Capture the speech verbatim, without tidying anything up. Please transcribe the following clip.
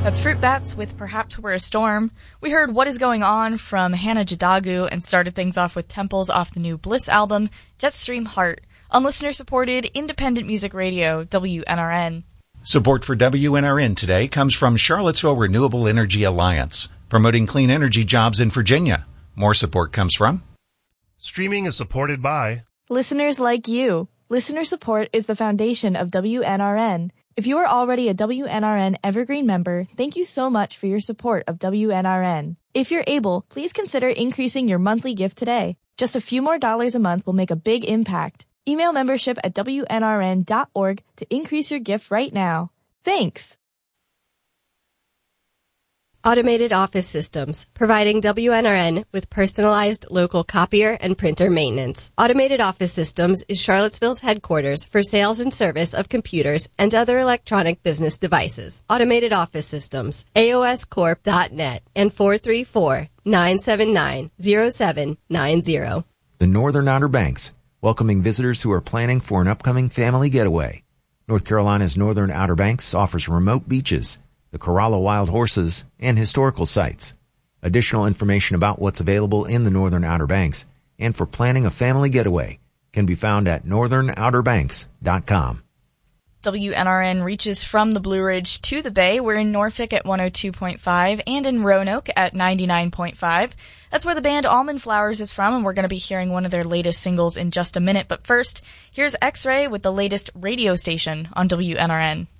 That's Fruit Bats with Perhaps We're a Storm. We heard What Is Going On from Hannah Jadagu and started things off with Temples off the new Bliss album, Jetstream Heart, on listener-supported independent music radio, W N R N. Support for W N R N today comes from Charlottesville Renewable Energy Alliance, promoting clean energy jobs in Virginia. More support comes from... Streaming is supported by... listeners like you. Listener support is the foundation of W N R N. If you are already a W N R N Evergreen member, thank you so much for your support of W N R N. If you're able, please consider increasing your monthly gift today. Just a few more dollars a month will make a big impact. Email membership at W N R N dot org to increase your gift right now. Thanks! Automated Office Systems, providing W N R N with personalized local copier and printer maintenance. Automated Office Systems is Charlottesville's headquarters for sales and service of computers and other electronic business devices. Automated Office Systems, A O S corp dot net and four three four, nine seven nine, zero seven nine zero. The Northern Outer Banks, welcoming visitors who are planning for an upcoming family getaway. North Carolina's Northern Outer Banks offers remote beaches, the Corolla Wild Horses, and historical sites. Additional information about what's available in the Northern Outer Banks and for planning a family getaway can be found at northern outer banks dot com. W N R N reaches from the Blue Ridge to the Bay. We're in Norfolk at one oh two point five and in Roanoke at ninety-nine point five. That's where the band Almond Flowers is from, and we're going to be hearing one of their latest singles in just a minute. But first, here's X-Ray with the latest radio station on W N R N.